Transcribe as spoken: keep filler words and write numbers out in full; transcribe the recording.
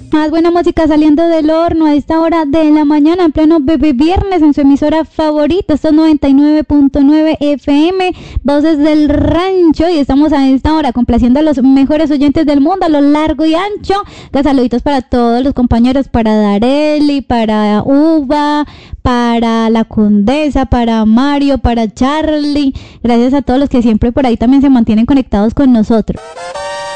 Más buena música saliendo del horno a esta hora de la mañana, en pleno bebé viernes, en su emisora favorita, esto es noventa y nueve punto nueve F M, Voces del Rancho, y estamos a esta hora complaciendo a los mejores oyentes del mundo, a lo largo y ancho. De saluditos para todos los compañeros, para Dareli, para Uva, para la Condesa, para Mario, para Charlie. Gracias a todos los que siempre por ahí también se mantienen conectados con nosotros.